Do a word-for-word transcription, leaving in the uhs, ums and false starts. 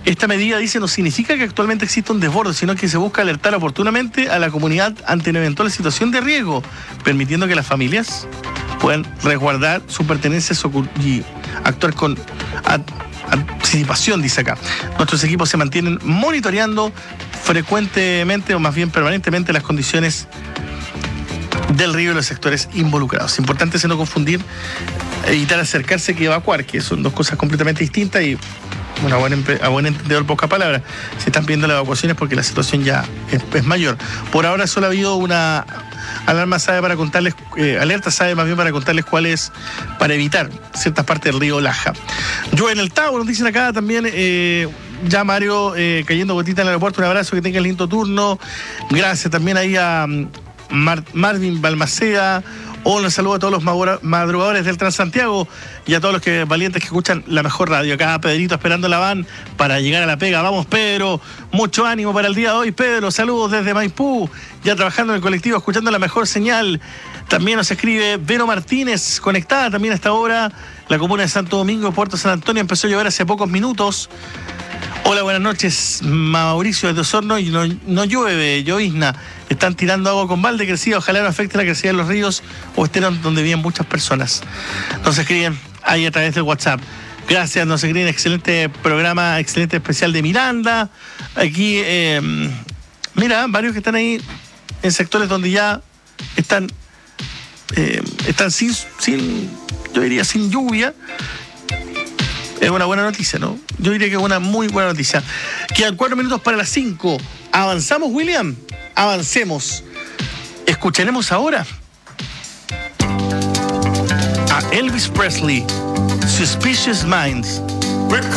Esta medida, dice, no significa que actualmente exista un desborde, sino que se busca alertar oportunamente a la comunidad ante una eventual situación de riesgo, permitiendo que las familias puedan resguardar su pertenencia y actuar con anticipación, dice acá. Nuestros equipos se mantienen monitoreando frecuentemente, o más bien permanentemente, las condiciones del río y los sectores involucrados. Importante es no confundir, evitar acercarse que evacuar, que son dos cosas completamente distintas y, bueno, a buen, a buen entendedor, pocas palabras. Se están pidiendo las evacuaciones porque la situación ya es, es mayor. Por ahora solo ha habido una alarma, sabe para contarles, eh, alerta, sabe más bien para contarles cuál es, para evitar ciertas partes del río Laja. Llueve en el Tavo, nos dicen acá también, eh, ya Mario, eh, cayendo gotita en el aeropuerto, un abrazo, que tenga el lindo turno. Gracias también ahí a Mar Marvin Balmaceda. Hola, saludo a todos los madrugadores del Transantiago y a todos los que valientes que escuchan la mejor radio. Acá Pedrito esperando la van para llegar a la pega. Vamos, Pedro, mucho ánimo para el día de hoy. Pedro, saludos desde Maipú, ya trabajando en el colectivo, escuchando la mejor señal. También nos escribe Vero Martínez, conectada también a esta hora. La comuna de Santo Domingo, Puerto San Antonio, empezó a llover hace pocos minutos. Hola, buenas noches, Mauricio desde Osorno, y no, no llueve, llovizna. Están tirando agua con balde crecida, ojalá no afecte la crecida de los ríos o estén donde viven muchas personas. Nos escriben ahí a través del WhatsApp. Gracias, nos escriben, excelente programa, excelente especial de Miranda. Aquí, eh, mira, varios que están ahí en sectores donde ya están, eh, están sin, sin, yo diría, sin lluvia. Es una buena noticia, ¿no? Yo diría que es una muy buena noticia. Quedan cuatro minutos para las cinco. ¿Avanzamos, William? Avancemos. Escucharemos ahora a Elvis Presley, Suspicious Minds.